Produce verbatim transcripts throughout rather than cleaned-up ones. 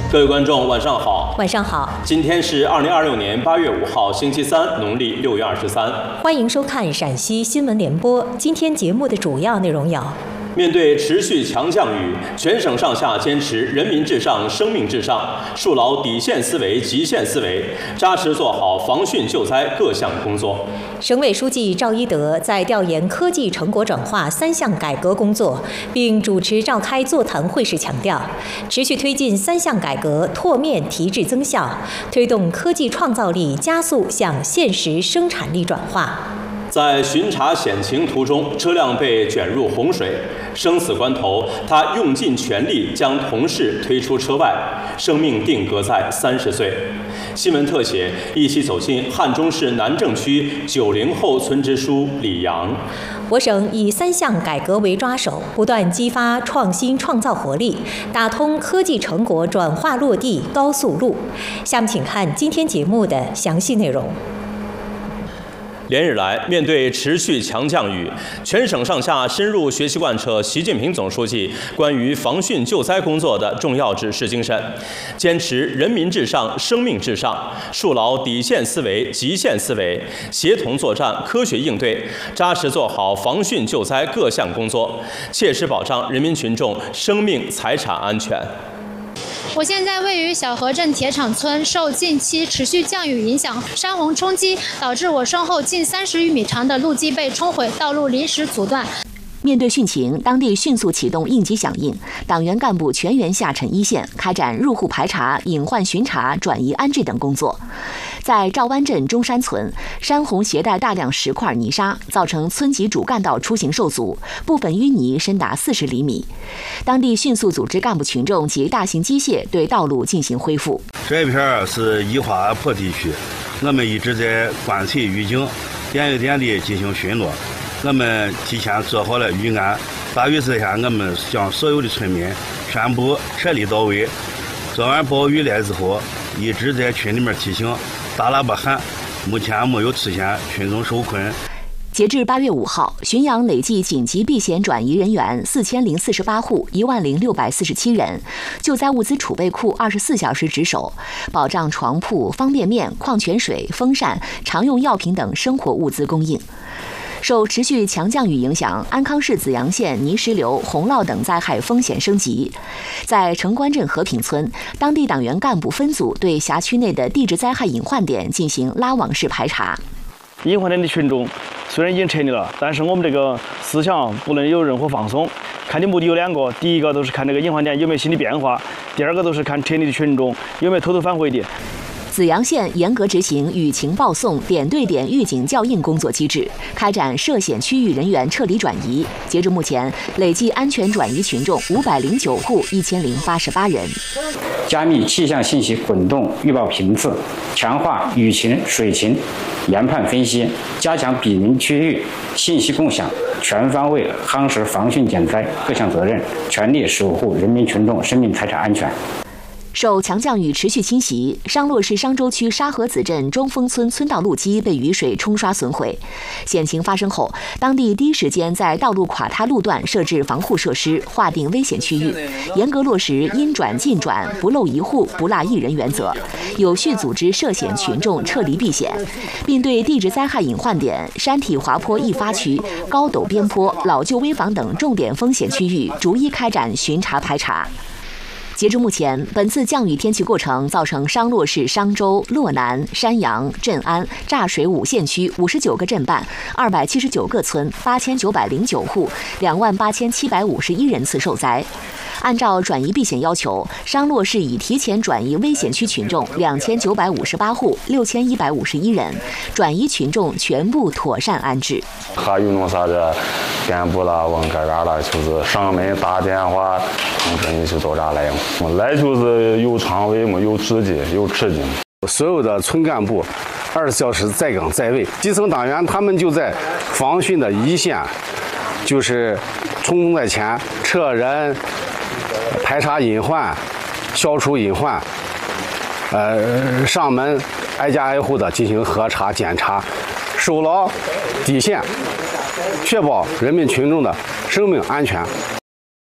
各位观众，晚上好。 晚上好。 今天是二零二六年八月五号，星期三，农历六月二十三。 欢迎收看陕西新闻联播。今天节目的主要内容有： 面对持续强降雨，全省上下坚持人民至上、生命至上，树牢底线思维、极限思维，扎实做好防汛救灾各项工作。 省委书记赵一德在调研科技成果转化三项改革工作，并主持召开座谈会时强调，持续推进三项改革拓面提质增效，推动科技创造力加速向现实生产力转化。 在巡查险情途中，车辆被卷入洪水，生死关头，他用尽全力将同事推出车外，生命定格在三十岁。新闻特写，一起走进汉中市南郑区九零后村支书李阳。 我省以三项改革为抓手，不断激发创新创造活力，打通科技成果转化落地高速路。下面请看今天节目的详细内容。 连日来，面对持续强降雨，全省上下深入学习贯彻习近平总书记关于防汛救灾工作的重要指示精神，坚持人民至上、生命至上，树牢底线思维、极限思维，协同作战、科学应对，扎实做好防汛救灾各项工作，切实保障人民群众生命财产安全。 我现在位于小河镇铁厂村，受近期持续降雨影响，山洪冲击导致我身后近三十余米长的路基被冲毁，道路临时阻断。 面对汛情，当地迅速启动应急响应，党员干部全员下沉一线，开展入户排查、隐患巡查、转移安置等工作。在赵湾镇中山村，山洪携带大量石块泥沙，造成村级主干道出行受阻，部分淤泥深达四十厘米。当地迅速组织干部群众及大型机械对道路进行恢复。 这一片是易滑坡地区，我们一直在观测预警，点一点地进行巡逻。我们提前做好了预案，大雨之前，我们向所有的村民宣布撤离到位。昨晚暴雨来之后，一直在群里面提醒，大喇叭喊，目前没有出现群众受困。 截至八月五号，浔阳累计紧急避险转移人员四千零四十八户，一万零六百四十七人，救灾物资储备库二十四小时值守，保障床铺、方便面、矿泉水、风扇、常用药品等生活物资供应。受持续强降雨影响，安康市紫阳县泥石流、洪涝等灾害风险升级。在城关镇和平村，当地党员干部分组对辖区内的地质灾害隐患点进行拉网式排查。 隐患点的群众虽然已经撤离了，但是我们这个思想不能有任何放松。看的目的有两个，第一个都是看这个隐患点有没有新的变化，第二个都是看撤离的群众有没有偷偷返回的。 紫阳县严格执行舆情报送、点对点预警校应工作机制，开展涉险区域人员撤离转移。截至目前，累计安全转移群众五百零九户，一千零八十八人。 加密气象信息滚动预报频次，强化雨情、水情研判分析，加强毗邻区域信息共享，全方位夯实防汛减灾各项责任，全力守护人民群众生命财产安全。 受强降雨持续侵袭，商洛市商州区沙河子镇中峰村村道路基被雨水冲刷损毁。险情发生后，当地第一时间在道路垮塌路段设置防护设施，划定危险区域，严格落实应转尽转、不漏一户、不落一人原则，有序组织涉险群众撤离避险，并对地质灾害隐患点、山体滑坡易发区、高陡边坡、老旧危房等重点风险区域逐一开展巡查排查。截至目前，本次降雨天气过程造成商洛市商州、洛南、山阳、镇安、柞水五县区五十九个镇办、二百七十九个村、八千九百零九户、两万八千七百五十一人次受灾。按照转移避险要求，商洛市已提前转移危险区群众两千九百五十八户，六千一百五十一人，转移群众全部妥善安置。 还有弄啥的店铺啦，往这边了，就是上门打电话通知你是到这来，来就是有床位嘛，有纸巾，有吃巾。 所有的村干部二十四小时在岗在位，基层党员他们就在防汛的一线，就是冲锋在前，撤人。排查隐患，消除隐患，呃，上门挨家挨户的进行核查检查，守牢底线，确保人民群众的生命安全。 八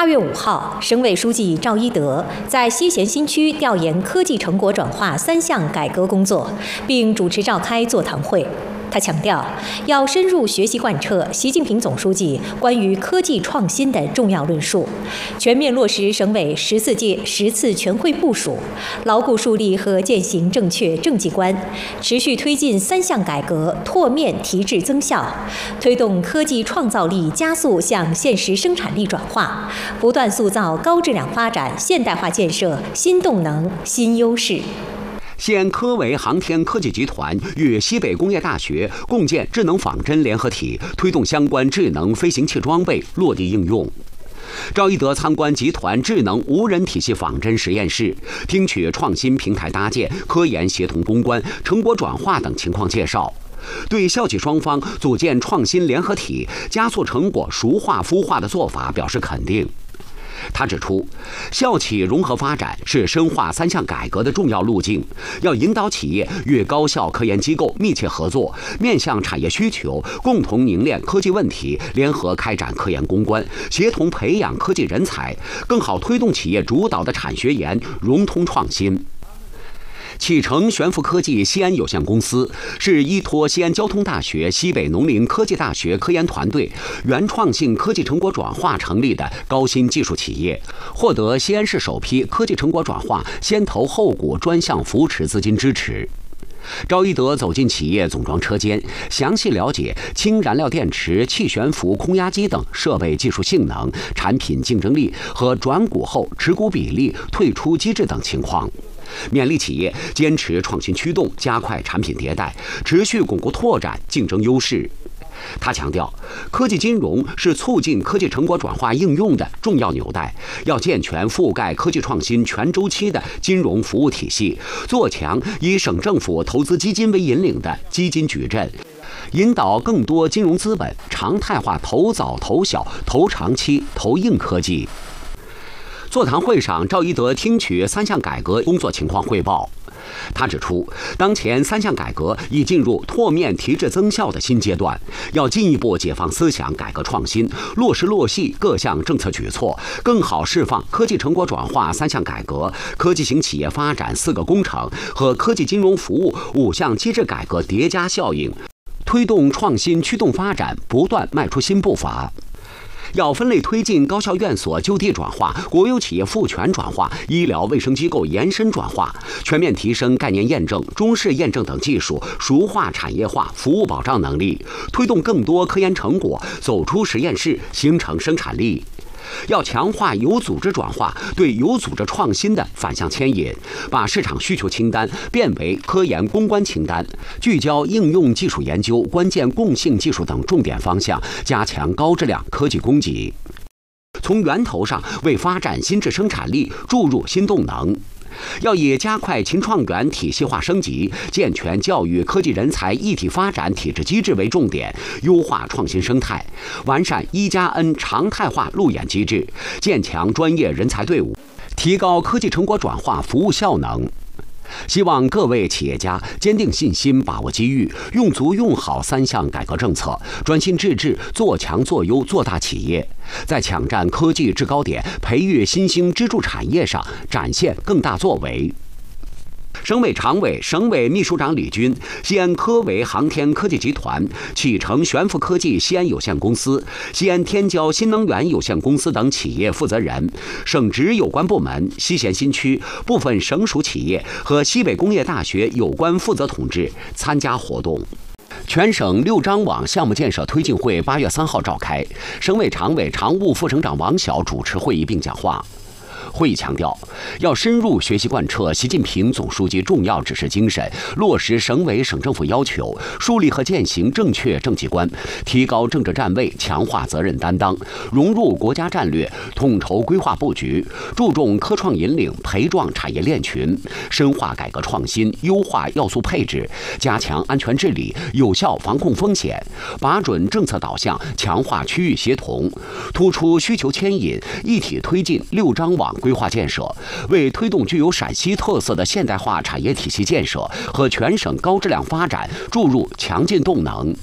八月五号，省委书记赵一德在西咸新区调研科技成果转化三项改革工作，并主持召开座谈会。他强调，要深入学习贯彻习近平总书记关于科技创新的重要论述，全面落实省委十四届十次全会部署，牢固树立和践行正确政绩观，持续推进三项改革拓面提质增效，推动科技创造力加速向现实生产力转化，不断塑造高质量发展现代化建设新动能、新优势。 西安科维航天科技集团与西北工业大学共建智能仿真联合体，推动相关智能飞行器装备落地应用。赵一德参观集团智能无人体系仿真实验室，听取创新平台搭建、科研协同攻关、成果转化等情况介绍，对校企双方组建创新联合体、加速成果熟化孵化的做法表示肯定。他指出，校企融合发展是深化三项改革的重要路径，要引导企业与高校科研机构密切合作，面向产业需求，共同凝练科技问题，联合开展科研攻关，协同培养科技人才，更好推动企业主导的产学研融通创新。启程悬浮科技西安有限公司是依托西安交通大学、西北农林科技大学科研团队原创性科技成果转化成立的高新技术企业，获得西安市首批科技成果转化先投后股专项扶持资金支持。赵一德走进企业总装车间，详细了解氢燃料电池、气悬浮空压机等设备技术性能、产品竞争力和转股后持股比例、退出机制等情况。勉励企业坚持创新驱动，加快产品迭代，持续巩固拓展竞争优势。他强调，科技金融是促进科技成果转化应用的重要纽带，要健全覆盖科技创新全周期的金融服务体系，做强以省政府投资基金为引领的基金矩阵，引导更多金融资本常态化投早投小、投长期、投硬科技。座谈会上，赵一德听取三项改革工作情况汇报。他指出，当前三项改革已进入拓面提质增效的新阶段，要进一步解放思想，改革创新，落实落细各项政策举措，更好释放科技成果转化三项改革、科技型企业发展四个工程和科技金融服务五项机制改革叠加效应，推动创新驱动发展不断迈出新步伐。要分类推进高校院所就地转化、国有企业赋权转化、医疗卫生机构延伸转化，全面提升概念验证、中式验证等技术，熟化产业化服务保障能力，推动更多科研成果走出实验室，形成生产力。要强化有组织转化对有组织创新的反向牵引，把市场需求清单变为科研攻关清单，聚焦应用技术研究、关键共性技术等重点方向，加强高质量科技供给，从源头上为发展新质生产力注入新动能。要以加快秦创园体系化升级、健全教育科技人才一体发展体制机制为重点，优化创新生态，完善一加 N 常态化路演机制，建强专业人才队伍，提高科技成果转化服务效能。希望各位企业家坚定信心，把握机遇，用足用好三项改革政策，专心致志做强做优做大企业，在抢占科技制高点、培育新兴支柱产业上展现更大作为。省委常委、省委秘书长李军、西安科维航天科技集团、启程悬浮科技西安有限公司、西安天骄新能源有限公司等企业负责人、省直有关部门、西咸新区部分省属企业和西北工业大学有关负责同志参加活动。全省六张网项目建设推进会八月三号召开，省委常委、常务副省长王晓主持会议并讲话。会议强调，要深入学习贯彻习近平总书记重要指示精神，落实省委省政府要求，树立和践行正确政绩观，提高政治站位，强化责任担当，融入国家战略，统筹规划布局，注重科创引领，培壮产业链群，深化改革创新，优化要素配置，加强安全治理，有效防控风险，把准政策导向，强化区域协同，突出需求牵引，一体推进六张网规划建设，为推动具有陕西特色的现代化产业体系建设和全省高质量发展注入强劲动能。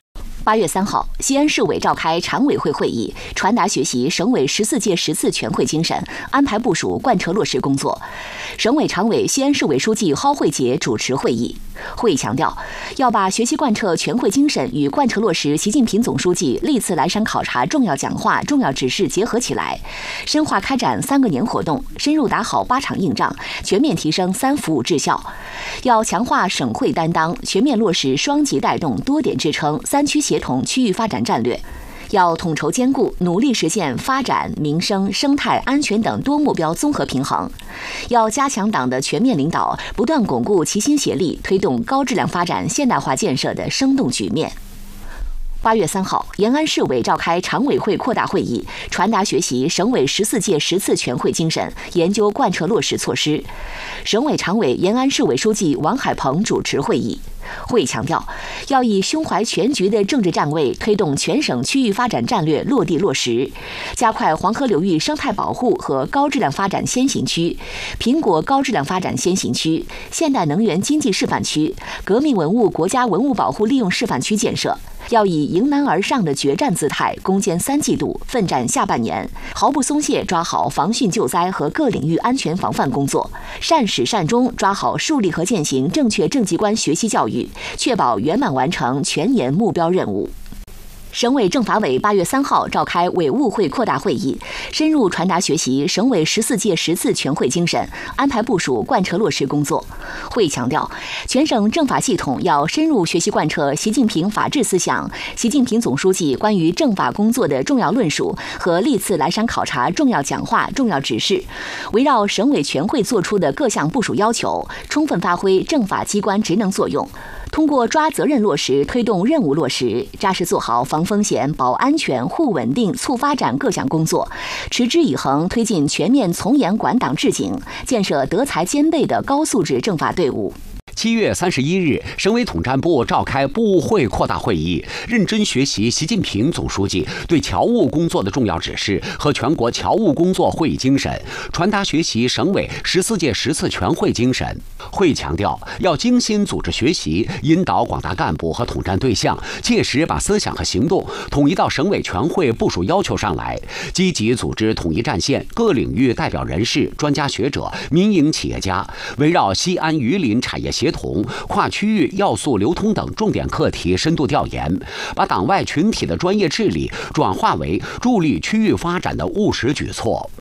八月三号，西安市委召开常委会会议，传达学习省委十四届十次全会精神，安排部署贯彻落实工作。省委常委、西安市委书记蒿慧杰主持会议。会议强调，要把学习贯彻全会精神与贯彻落实习近平总书记历次来陕考察重要讲话、重要指示结合起来，深化开展三个年活动，深入打好八场硬仗，全面提升三服务质效。要强化省会担当，全面落实双极带动、多点支撑、三区协同区域发展战略。要统筹兼顾，努力实现发展、民生、生态、安全等多目标综合平衡。要加强党的全面领导，不断巩固齐心协力推动高质量发展现代化建设的生动局面。八月三号，延安市委召开常委会扩大会议，传达学习省委十四届十次全会精神，研究贯彻落实措施。省委常委、延安市委书记王海鹏主持会议。会议强调，要以胸怀全局的政治站位，推动全省区域发展战略落地落实，加快黄河流域生态保护和高质量发展先行区、苹果高质量发展先行区、现代能源经济示范区、革命文物国家文物保护利用示范区建设。要以迎难而上的决战姿态，攻坚三季度，奋战下半年，毫不松懈抓好防汛救灾和各领域安全防范工作，善始善终抓好树立和践行正确政绩观学习教育，确保圆满完成全年目标任务。省委政法委八月三号召开委务会扩大会议，深入传达学习省委十四届十次全会精神，安排部署贯彻落实工作。会议强调，全省政法系统要深入学习贯彻习近平法治思想、习近平总书记关于政法工作的重要论述和历次来陕考察重要讲话、重要指示，围绕省委全会作出的各项部署要求，充分发挥政法机关职能作用。通过抓责任落实、推动任务落实，扎实做好防风险、保安全、护稳定、促发展各项工作，持之以恒推进全面从严管党治警，建设德才兼备的高素质政法队伍。 七月三十一日，省委统战部召开部务会扩大会议，认真学习习近平总书记对侨务工作的重要指示和全国侨务工作会议精神，传达学习省委十四届十次全会精神。会议强调，要精心组织学习，引导广大干部和统战对象，切实把思想和行动统一到省委全会部署要求上来，积极组织统一战线，各领域代表人士、专家学者、民营企业家，围绕西安榆林产业协同、跨区域要素流通等重点课题深度调研，把党外群体的专业治理转化为助力区域发展的务实举措。